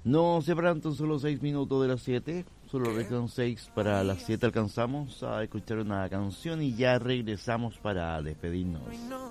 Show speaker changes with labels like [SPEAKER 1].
[SPEAKER 1] Nos separan tan solo 6 minutos de las 7. Solo restan 6 para las 7. Alcanzamos a escuchar una canción y ya regresamos para despedirnos.